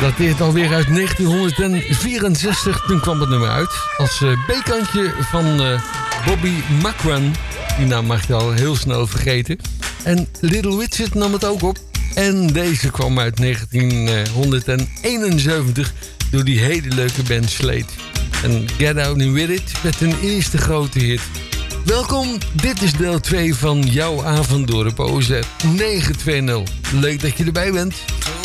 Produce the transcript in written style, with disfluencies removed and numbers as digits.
dateert alweer uit 1964. Toen kwam het nummer uit. Als B-kantje van Bobby McFerrin. Die naam mag je al heel snel vergeten. En Little Richard nam het ook op. En deze kwam uit 1971 door die hele leuke band Slade. En Get Out and With It werd hun eerste grote hit. Welkom, dit is deel 2 van jouw avond door op OZ 920. Leuk dat je erbij bent.